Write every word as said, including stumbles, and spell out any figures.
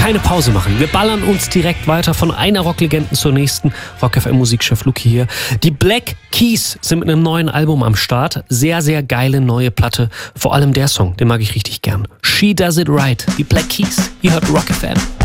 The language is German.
keine Pause machen. Wir ballern uns direkt weiter von einer Rocklegende zur nächsten. Rock F M Musikchef Luki hier. Die Black Keys sind mit einem neuen Album am Start. Sehr, sehr geile neue Platte. Vor allem der Song, den mag ich richtig gern. She Does It Right. Die Black Keys. Ihr hört Rock F M.